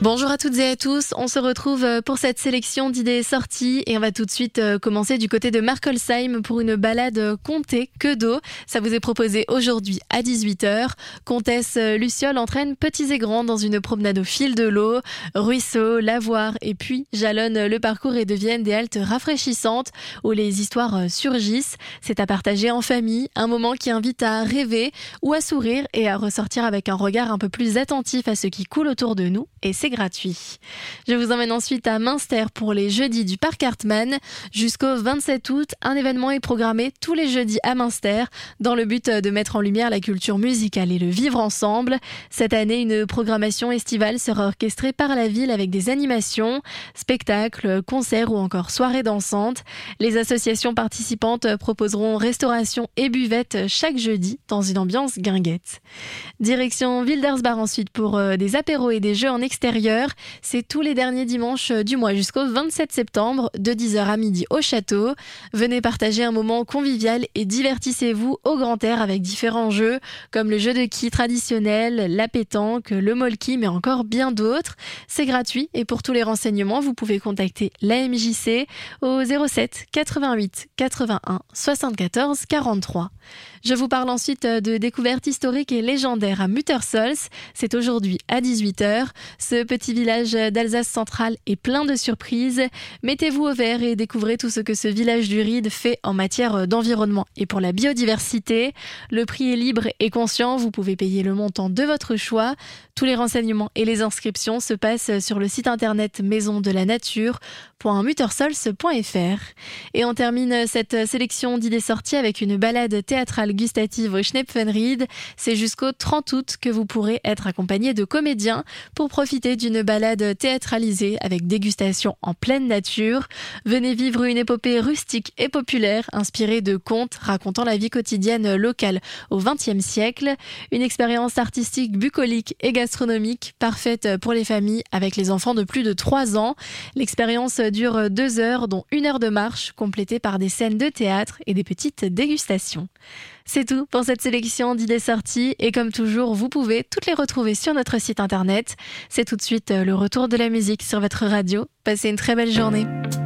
Bonjour à toutes et à tous, on se retrouve pour cette sélection d'idées sorties et on va tout de suite commencer du côté de Markolsheim pour une balade Comté que d'eau. Ça vous est proposé aujourd'hui à 18h. Comtesse Luciole entraîne petits et grands dans une promenade au fil de l'eau. Ruisseaux, lavoirs et puis jalonnent le parcours et deviennent des haltes rafraîchissantes où les histoires surgissent. C'est à partager en famille, un moment qui invite à rêver ou à sourire et à ressortir avec un regard un peu plus attentif à ce qui coule autour de nous. Et c'est gratuit. Je vous emmène ensuite à Münster pour les jeudis du Parc Hartmann. Jusqu'au 27 août, un événement est programmé tous les jeudis à Münster dans le but de mettre en lumière la culture musicale et le vivre ensemble. Cette année, une programmation estivale sera orchestrée par la ville avec des animations, spectacles, concerts ou encore soirées dansantes. Les associations participantes proposeront restauration et buvette chaque jeudi dans une ambiance guinguette. Direction Wildersbach ensuite pour des apéros et des jeux en extérieur. C'est tous les derniers dimanches du mois jusqu'au 27 septembre de 10h à midi au château. Venez partager un moment convivial et divertissez-vous au grand air avec différents jeux comme le jeu de quilles traditionnel, la pétanque, le molki mais encore bien d'autres. C'est gratuit et pour tous les renseignements, vous pouvez contacter la MJC au 07 88 81 74 43. Je vous parle ensuite de découvertes historiques et légendaires à Muttersols. C'est aujourd'hui à 18h. Ce petit village d'Alsace centrale est plein de surprises. Mettez-vous au vert et découvrez tout ce que ce village du Ried fait en matière d'environnement et pour la biodiversité. Le prix est libre et conscient. Vous pouvez payer le montant de votre choix. Tous les renseignements et les inscriptions se passent sur le site internet maisondelanature.muttersols.fr. Et on termine cette sélection d'idées sorties avec une balade théâtrale gustative au Schnepfenried. C'est jusqu'au 30 août que vous pourrez être accompagné de comédiens pour profiter d'une balade théâtralisée avec dégustation en pleine nature. Venez vivre une épopée rustique et populaire inspirée de contes racontant la vie quotidienne locale au XXe siècle. Une expérience artistique bucolique et gastronomique parfaite pour les familles avec les enfants de plus de 3 ans. L'expérience dure 2 heures dont 1 heure de marche complétée par des scènes de théâtre et des petites dégustations. C'est tout pour cette sélection d'idées sorties et comme toujours, vous pouvez toutes les retrouver sur notre site internet. C'est tout de suite le retour de la musique sur votre radio. Passez une très belle journée.